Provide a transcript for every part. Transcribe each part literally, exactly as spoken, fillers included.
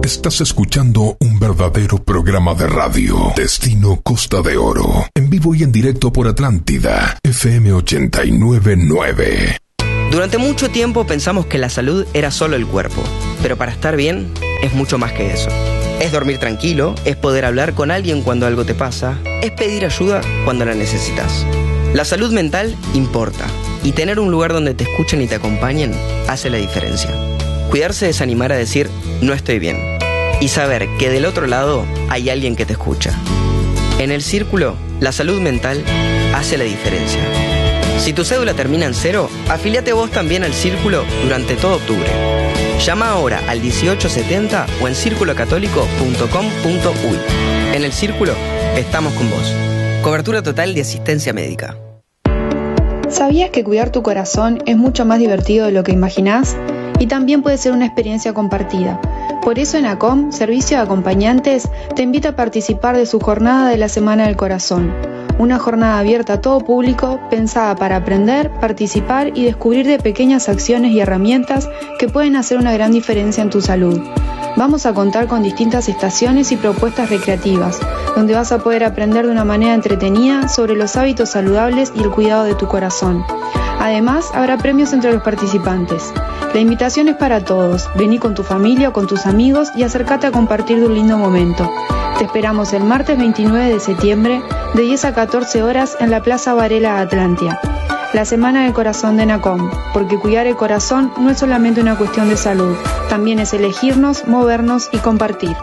Estás escuchando un verdadero programa de radio. Destino Costa de Oro. En vivo y en directo por Atlántida. F M ochenta y nueve punto nueve. Durante mucho tiempo pensamos que la salud era solo el cuerpo. Pero para estar bien, es mucho más que eso. Es dormir tranquilo, es poder hablar con alguien cuando algo te pasa, es pedir ayuda cuando la necesitas. La salud mental importa. Y tener un lugar donde te escuchen y te acompañen hace la diferencia. Cuidarse es animar a decir, no estoy bien. Y saber que del otro lado hay alguien que te escucha. En el Círculo, la salud mental hace la diferencia. Si tu cédula termina en cero, afíliate vos también al Círculo durante todo octubre. Llama ahora al dieciocho setenta o en círculo católico punto com punto uy. En el Círculo, estamos con vos. Cobertura total de asistencia médica. ¿Sabías que cuidar tu corazón es mucho más divertido de lo que imaginás? Y también puede ser una experiencia compartida. Por eso en ACOM, Servicio de Acompañantes, te invita a participar de su Jornada de la Semana del Corazón. Una jornada abierta a todo público, pensada para aprender, participar y descubrir de pequeñas acciones y herramientas que pueden hacer una gran diferencia en tu salud. Vamos a contar con distintas estaciones y propuestas recreativas, donde vas a poder aprender de una manera entretenida sobre los hábitos saludables y el cuidado de tu corazón. Además, habrá premios entre los participantes. La invitación es para todos. Vení con tu familia o con tus amigos y acércate a compartir de un lindo momento. Te esperamos el martes veintinueve de septiembre de diez a catorce horas en la Plaza Varela Atlántida. La Semana del Corazón de NACOM, porque cuidar el corazón no es solamente una cuestión de salud, también es elegirnos, movernos y compartir.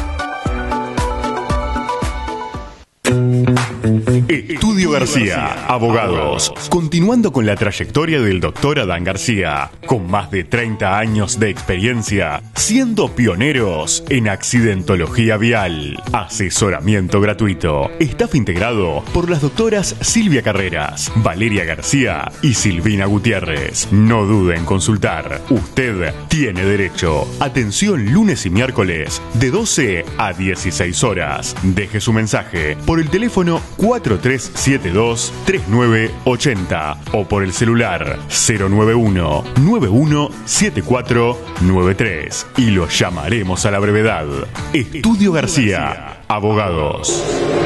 Estudio García, abogados. Continuando con la trayectoria del doctor Adán García, con más de treinta años de experiencia, siendo pioneros en accidentología vial. Asesoramiento gratuito. Staff integrado por las doctoras Silvia Carreras, Valeria García y Silvina Gutiérrez. No dude en consultar. Usted tiene derecho. Atención lunes y miércoles de doce a dieciséis horas. Deje su mensaje por el teléfono cuatro tres siete dos tres nueve ocho cero o por el celular cero nueve uno nueve uno siete cuatro nueve tres y lo llamaremos a la brevedad. Estudio García, abogados.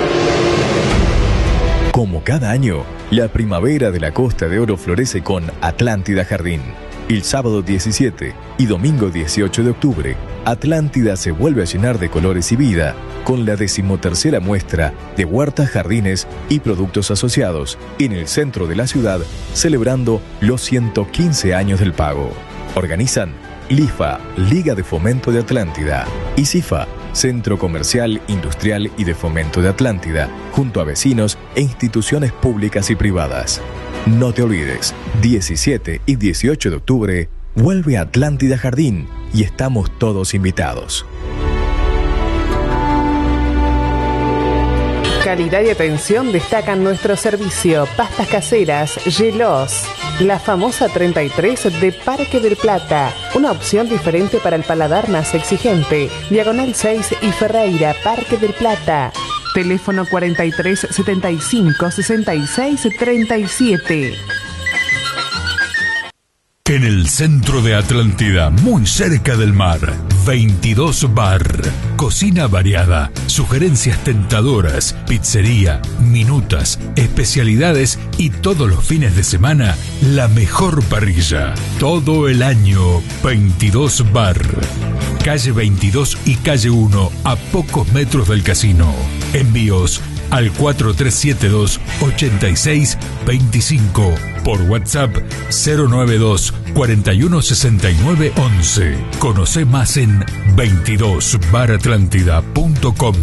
Como cada año, la primavera de la Costa de Oro florece con Atlántida Jardín. El sábado diecisiete y domingo dieciocho de octubre, Atlántida se vuelve a llenar de colores y vida con la decimotercera muestra de huertas, jardines y productos asociados en el centro de la ciudad, celebrando los ciento quince años del pago. Organizan LIFA, Liga de Fomento de Atlántida, y CIFA, Centro Comercial, Industrial y de Fomento de Atlántida, junto a vecinos e instituciones públicas y privadas. No te olvides, diecisiete y dieciocho de octubre, vuelve a Atlántida Jardín y estamos todos invitados. Calidad y atención destacan nuestro servicio. Pastas caseras, Gelos, la famosa treinta y tres de Parque del Plata. Una opción diferente para el paladar más exigente. Diagonal seis y Ferreira, Parque del Plata. Teléfono cuarenta y tres setenta y cinco sesenta y seis treinta y siete. En el centro de Atlántida, muy cerca del mar, veintidós Bar. Cocina variada, sugerencias tentadoras, pizzería, minutas, especialidades y todos los fines de semana, la mejor parrilla. Todo el año, veintidós Bar. Calle veintidós y calle uno, a pocos metros del casino. Envíos al cuatro tres siete dos ocho seis dos cinco. Por WhatsApp cero nueve dos cuarenta y uno sesenta y nueve once. Conoce más en veintidós bar atlántida punto com.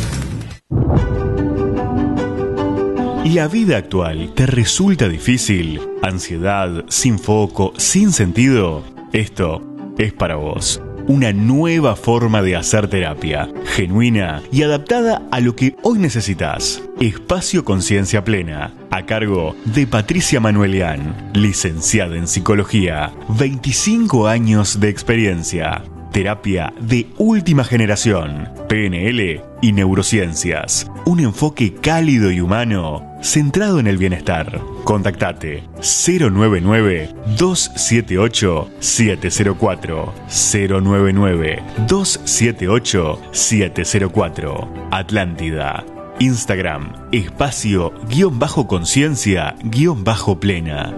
¿La vida actual te resulta difícil? ¿Ansiedad, sin foco, sin sentido? Esto es para vos. Una nueva forma de hacer terapia, genuina y adaptada a lo que hoy necesitas. Espacio Conciencia Plena, a cargo de Patricia Manuelian, licenciada en Psicología, veinticinco años de experiencia. terapia de última generación, P N L y neurociencias. Un enfoque cálido y humano centrado en el bienestar. Contactate cero nueve nueve, dos siete ocho, siete cero cuatro, cero nueve nueve, dos siete ocho, siete cero cuatro. Atlántida. Instagram, espacio, guión bajo conciencia, guión bajo plena.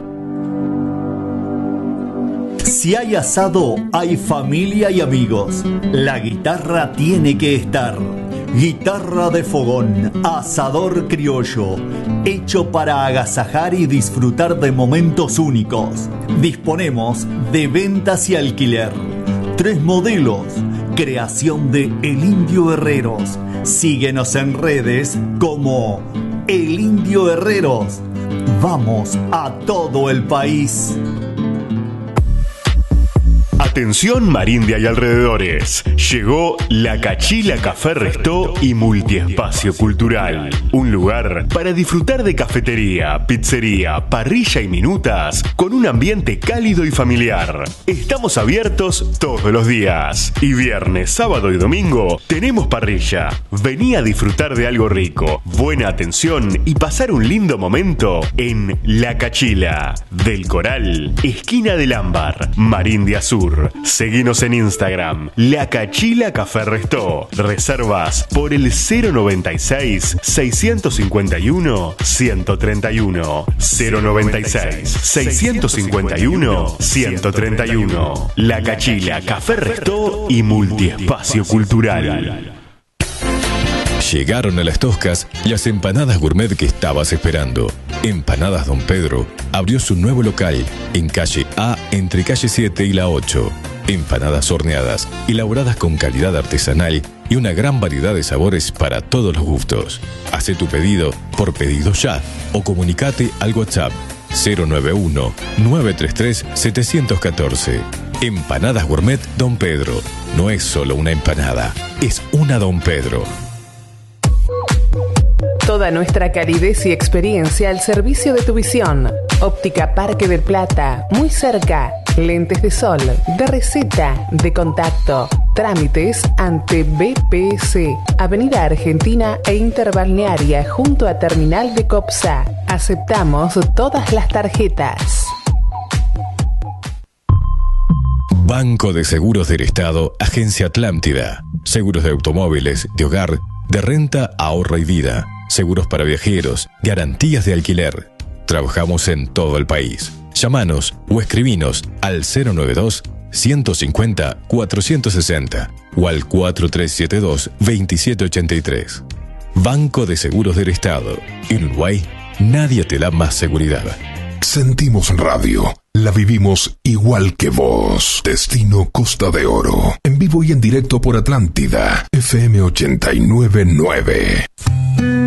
Si hay asado, hay familia y amigos. La guitarra tiene que estar. Guitarra de fogón, asador criollo, hecho para agasajar y disfrutar de momentos únicos. Disponemos de ventas y alquiler. Tres modelos. Creación de El Indio Herreros. Síguenos en redes como El Indio Herreros. Vamos a todo el país. Atención Marindia y alrededores. Llegó La Cachila Café Restó y Multiespacio Cultural. Un lugar para disfrutar de cafetería, pizzería, parrilla y minutas con un ambiente cálido y familiar. Estamos abiertos todos los días. Y viernes, sábado y domingo tenemos parrilla. Vení a disfrutar de algo rico, buena atención y pasar un lindo momento en La Cachila. Del Coral, esquina del Ámbar, Marindia Sur. Seguinos en Instagram, La Cachila Café Restó. Reservas por el cero noventa y seis, seiscientos cincuenta y uno, ciento treinta y uno. cero noventa y seis, seiscientos cincuenta y uno, ciento treinta y uno. La Cachila Café Restó y Multiespacio Cultural. Llegaron a Las Toscas las empanadas gourmet que estabas esperando. Empanadas Don Pedro abrió su nuevo local en calle A, entre calle siete y la ocho. Empanadas horneadas, elaboradas con calidad artesanal y una gran variedad de sabores para todos los gustos. Haz tu pedido por Pedido Ya o comunicate al WhatsApp cero nueve uno, nueve tres tres, siete uno cuatro. Empanadas Gourmet Don Pedro. No es solo una empanada, es una Don Pedro. Toda nuestra calidez y experiencia al servicio de tu visión. Óptica Parque del Plata, muy cerca. Lentes de sol, de receta, de contacto. Trámites ante B P C. Avenida Argentina e Interbalnearia junto a Terminal de Copsa. Aceptamos todas las tarjetas. Banco de Seguros del Estado, Agencia Atlántida. Seguros de automóviles, de hogar, de renta, ahorro y vida. Seguros para viajeros, garantías de alquiler. Trabajamos en todo el país. Llámanos o escribinos al cero nueve dos, ciento cincuenta, cuatrocientos sesenta o al cuatro tres siete dos, veintisiete ochenta y tres. Banco de Seguros del Estado. En Uruguay, nadie te da más seguridad. Sentimos radio. La vivimos igual que vos. Destino Costa de Oro. En vivo y en directo por Atlántida. F M ochenta y nueve punto nueve.